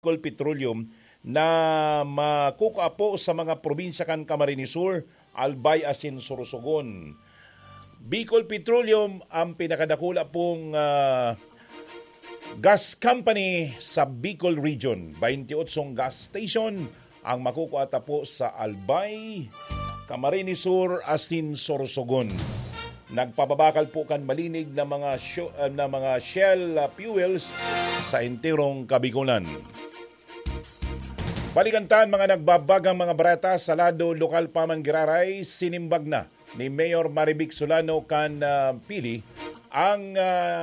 Bicol Petroleum na makukuapo sa mga probinsya kan Camarines Sur, Albay, asin Sorsogon. Bicol Petroleum ang pinakadakula pong gas company sa Bicol Region. 28 gas station ang makukuata po sa Albay, Camarines Sur, asin Sorsogon. Nagpapabakal po kan malinig na mga Shell fuels sa enterong Kabigulan. Balikantan mga nagbabagang mga barata sa lado lokal pa man Giraray, sinimbag na ni Mayor Marivic Solano kan pili ang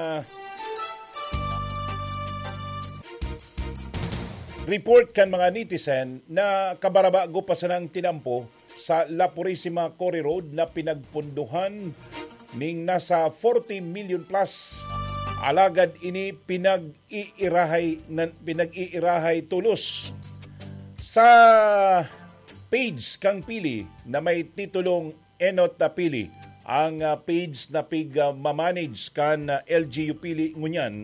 report kan mga netizen na kabarabago pa sa nang tinampo sa La Purisima Cory Road na pinagpunduhan ning nasa 40 million plus. Alagad ini pinag-iirahay tulos. Sa page kang pili na may titulong Enot na Pili, ang page na mamanage kan LGU Pili ngunyan,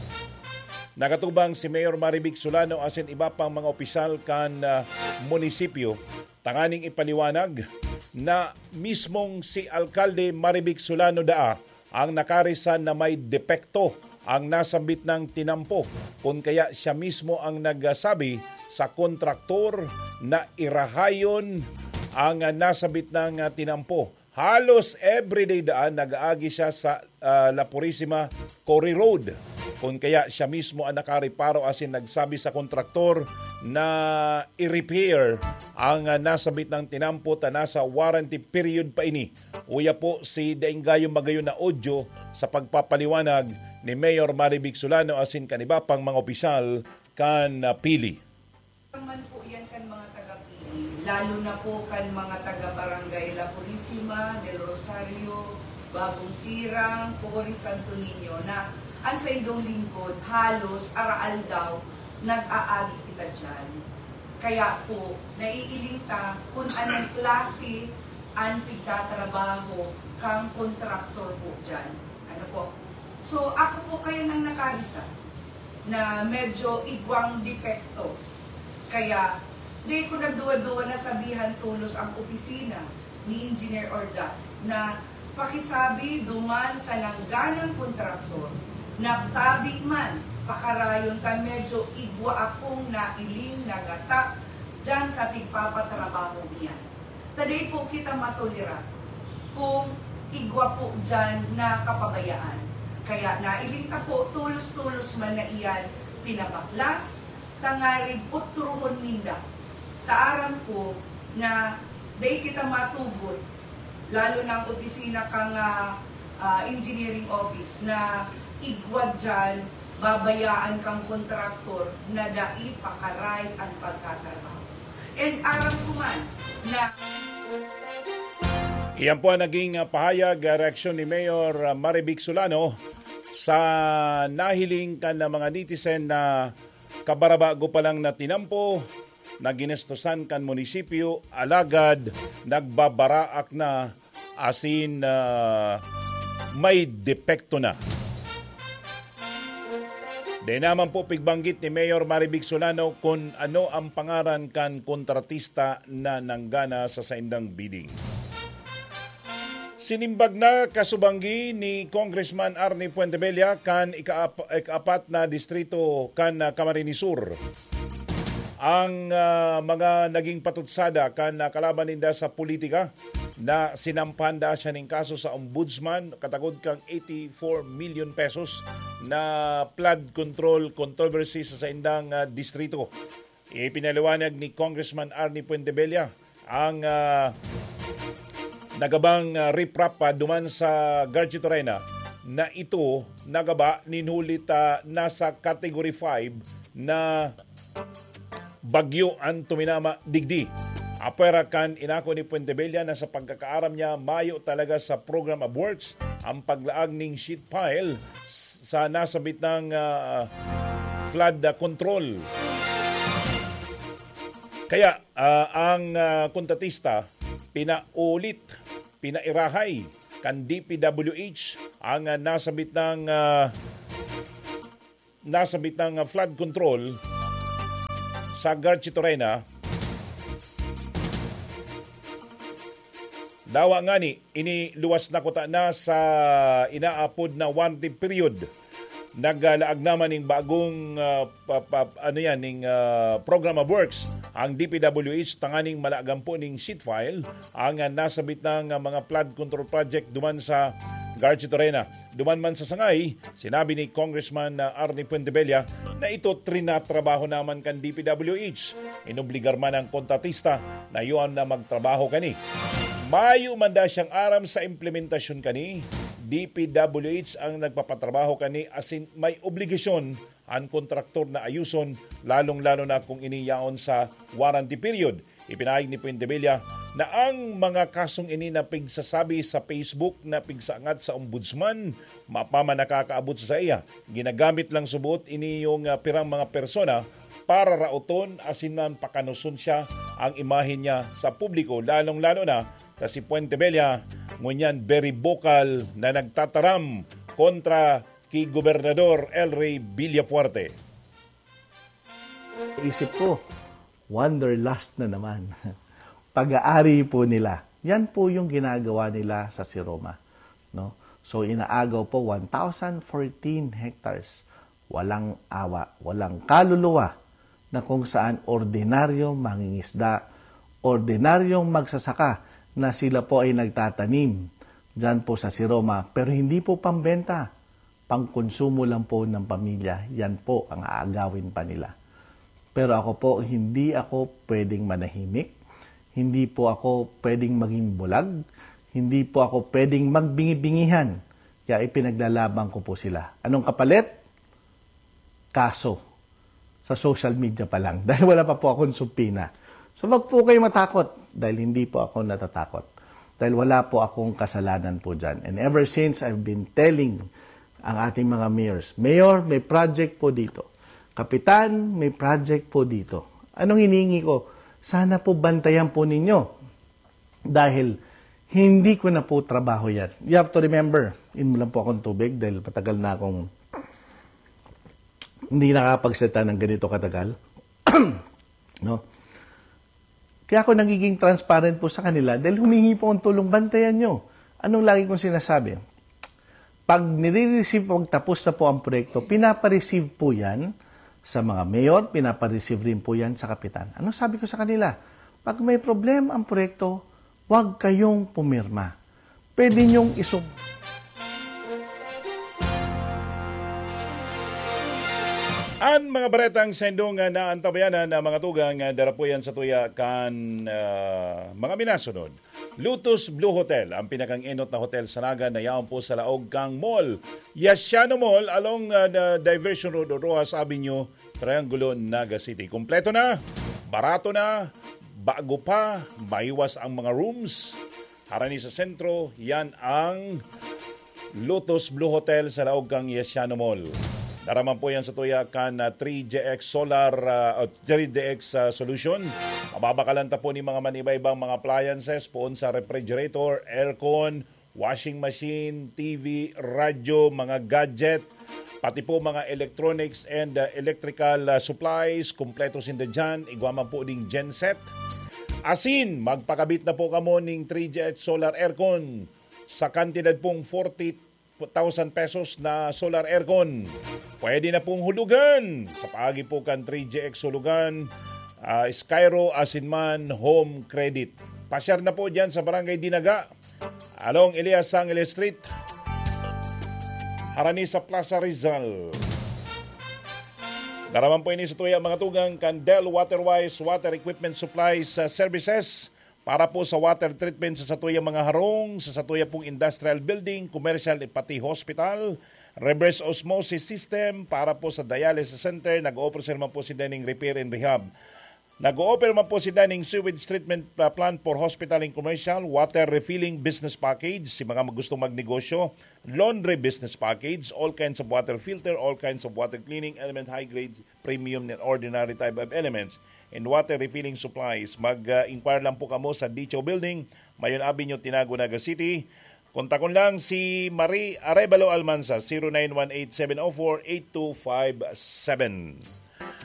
nakatubang si Mayor Marivic Solano asin iba pang mga opisyal kan munisipyo, tanganing ipaliwanag na mismong si Alkalde Marivic Solano daa ang nakarisan na may depekto ang nasambit ng tinampo, kung kaya siya mismo ang nagsabi sa kontraktor na irahayon ang nasabit ng tinampo. Halos everyday daan nag-aagi siya sa La Purisima Cory Road. Kung kaya siya mismo ang nakariparo asin nagsabi sa kontraktor na i-repair ang nasabit ng tinampo ta nasa warranty period pa ini. Uya po si Daingayo Magayon na audio sa pagpapaliwanag ni Mayor Marivic Solano asin kaniba pang mga opisyal kan pili. Naman po yan kan mga taga-pili, lalo na po kan mga taga-barangay La Purisima, Del Rosario, Bagong Sirang, Cory, Santo Niño na ang sa indong lingkod halos araal daw nag-aagi kita dyan. Kaya po, naiilinta kung anong klase ang pagtatrabaho kang kontraktor po dyan. Ano po? So, ako po kayo nang nakarisa na medyo igwang depekto. Kaya, di ko nagduwa-duwa na sabihan tulos ang opisina ni Engineer Ordas na pakisabi duman sa nangganang kontraktor na tabi man pakarayon ka medyo igwa akong nailing nagatak dyan sa pigpapatrabaho niya. Taday po kita matulira kung igwa po dyan na kapabayaan. Kaya nailing ka po tulos-tulos man na iyan pinabaklas, tangarig utruhon minda. Taaran ko na day kita matugot, lalo ng opisina kang engineering office na igwad dyan, babayaan kang kontraktor na dai pakaray ang pagkatrabaho. And aram ko man na iyan po ang naging pahayag, reaksyon ni Mayor Marivic Solano sa nahiling kan na mga netizen na kabarabago pa lang na tinampo, na ginestosan kan munisipyo, alagad nagbabaraak na asin may depekto na. Di naman po pigbanggit ni Mayor Marivic Solano kung ano ang pangaran kan kontratista na nanggana sa saindang bidding. Sinimbag na kasubanggi ni Congressman Arnie Puentebella kan ikaapat na distrito kan Camarines Sur. Ang mga naging patutsada kan kalaban ninda sa politika na sinampahan da siya ng kaso sa ombudsman katagod kang 84 million pesos na flood control controversy sa saindang distrito. Ipinaliwanag ni Congressman Arnie Puentebella ang nagabang riprap duman sa Garchitorena na ito nagaba ninhulit nasa category 5 na bagyo ang tuminama digdi. Apera kan inako ni Puentebella na sa pagkakaaram niya mayo talaga sa program of works ang paglaag ng sheet pile sa nasabit ng flood control. Kaya ang kontratista pinairahay kan DPWH ang nasabit ng flood control sa Garchitorena, dawa nga ni, iniluwas na kuta na sa inaapod na warranty period. Naglaag naman ng bagong program of works ang DPWH tanganing malaagam po ning sheet file ang nasabit ng mga flood control project duman sa Garchitorena. Duman man sa sangay, sinabi ni Congressman Arnie Puentebella na ito trinatrabaho naman kan DPWH. Inobligar man ang kontratista na yun na magtrabaho kani. Mayo manda siyang aram sa implementasyon kani. DPWH ang nagpapatrabaho kani asin may obligasyon ang kontraktor na ayuson lalong-lalo na kung iniyaon sa warranty period. Ipinahayag ni Puentebella na ang mga kasong ini na pigsasabi sa Facebook na pigsaangat sa ombudsman mapama nakakaabot sa iya. Ginagamit lang subuot ini yung pirang mga persona para rauton asin man pakanuson siya ang imahe niya sa publiko lalong-lalo na kasi Puentebella ngunyan very vocal na nagtataram kontra kay Gobernador El Rey Villafuerte. Isip ko, wanderlust na naman. Pag-aari po nila. Yan po yung ginagawa nila sa Siroma. No? So inaagaw po 1,014 hectares. Walang awa, walang kaluluwa na kung saan ordinaryong mangingisda, ordinaryong magsasaka na sila po ay nagtatanim dyan po sa Siroma. Pero hindi po pambenta. Pangkonsumo lang po ng pamilya. Yan po ang aagawin pa nila. Pero ako po, hindi ako pwedeng manahimik. Hindi po ako pwedeng maging bulag. Hindi po ako pwedeng magbingi-bingihan. Kaya ipinaglalaban ko po sila. Anong kapalit? Kaso. Sa social media pa lang. Dahil wala pa po akong subpina. So wag po kayo matakot. Dahil hindi po ako natatakot. Dahil wala po akong kasalanan po dyan. And ever since I've been telling ang ating mga mayors, Mayor, may project po dito. Kapitan, may project po dito. Anong hinihingi ko? Sana po bantayan po ninyo. Dahil hindi ko na po trabaho yan. You have to remember, mo lang po akong tubig dahil patagal na akong hindi nakapagsalita ng ganito katagal. No? Kaya ako nagiging transparent po sa kanila dahil humingi po ang tulong, bantayan nyo. Anong lagi kong sinasabi? Pag nire-receive, pag tapos na po ang proyekto, pinapareceive po yan sa mga mayor, pinapareceive rin po yan sa kapitan. Ano sabi ko sa kanila? Pag may problema ang proyekto, huwag kayong pumirma. Pwede nyong Ang mga baretang sendong na antabayanan na mga tugang darapuyan sa tuya kan mga minasunod. Lotus Blue Hotel, ang pinakang enot na hotel sa Naga na yaon po sa Laog Kang Mall. Yasiano Mall along Diversion Road o Rojas Avenue, Triangulo, Naga City. Kompleto na, barato na, bago pa, maiwas ang mga rooms. Harani sa sentro, yan ang Lotus Blue Hotel sa Laog Kang Yasiano Mall. Daraman po yan sa tuya kan 3JX Solar 3DX Solution. Mababakalanta po ni mga maniba-ibang mga appliances poon sa refrigerator, aircon, washing machine, TV, radyo, mga gadget, pati po mga electronics and electrical supplies, kompleto sinda dyan, igwaman po ding genset. Asin, magpakabit na po kamo ning 3JX Solar Aircon sa kantidad pong 40,000 pesos na solar aircon. Pwede na pong hulugan sa paagi po kan 3JX hulugan, Skyro Asinman Home Credit. Pasyar na po dyan sa Barangay Dinaga, along Elias Sangile Street, harani sa Plaza Rizal. Daraman po ini sa tuya mga tugang kan Del Waterwise Water Equipment Supplies Services para po sa water treatment sa satuyang mga harong, sa satuyang pong industrial building, commercial at pati hospital, reverse osmosis system para po sa dialysis center, nag-o-offer naman po si Daning Repair and Rehab. Nag-o-offer naman po si Daning Sewage Treatment Plant for Hospital and Commercial, Water Refilling Business Package, si mga gustong magnegosyo, Laundry Business Package, all kinds of water filter, all kinds of water cleaning, element high grade, premium and ordinary type of elements, and water refilling supplies. Mag-inquire lang po kamo sa Dicho Building, Mayon Avenue, Tinago, Naga City. Kontakon lang si Marie Arevalo Almanza, 0918-704-8257.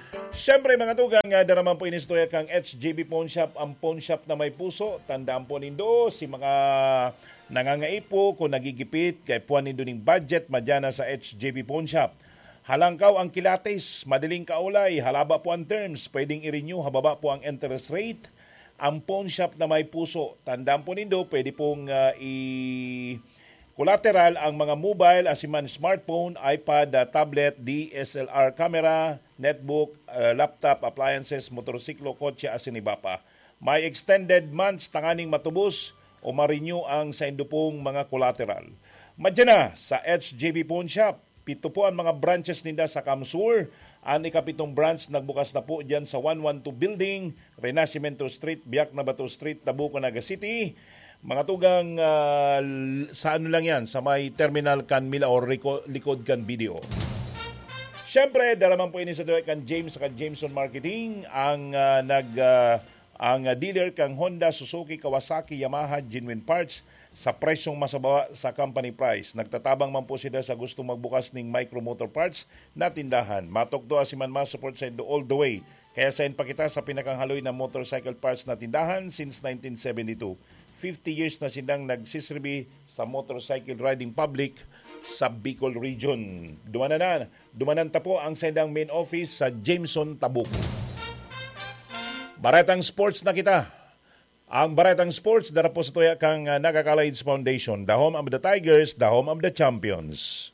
Siyempre mga tugang, daraman po inistorya kang HJB Pawn Shop, ang pawn shop na may puso. Tandaan po nindo, si mga nangangaipo kung nagigipit, kay puwan nindo ning budget, madyana sa HJB Pawn Shop. Halangkaw ang kilates, madaling kaulay, halaba po ang terms, pwedeng i-renew, hababa po ang interest rate. Ang pawn shop na may puso, tandaan po nindo, pwede pong collateral ang mga mobile, asiman smartphone, iPad, tablet, DSLR camera, netbook, laptop, appliances, motorsiklo, kotse, asin iba pa. May extended months tanganing matubos o ma-renew ang sa indupong mga collateral. Madyan na sa HJB Pawn Shop. 7 po ang mga branches ninda sa Kamsur. Ang ikapitong branch nagbukas na po dyan sa 112 Building, Renacimiento Street, Biak na Bato Street, Tabuco, Naga City. Mga tugang sa ano lang yan, sa may terminal kan Mila o likod kan video. Siyempre, daraman po ini sa kan James sa Jameson Marketing ang ang dealer kang Honda, Suzuki, Kawasaki, Yamaha, Genuine Parts sa presyong masababa sa company price. Nagtatabang man po sila sa gusto magbukas ng micro motor parts na tindahan. Matok do asiman support sa Indo all the way. Kaya sayin pa kita sa pinakang-haloy na motorcycle parts na tindahan since 1972. 50 years na silang nagsisirbi sa motorcycle riding public sa Bicol Region. Dumanan ta po ang sendang main office sa Jameson, Tabuk. Baretang Sports na kita. Ang Baretang Sports, dara po sa tuya kang Nagakalaids Foundation. The home of the Tigers, the home of the champions.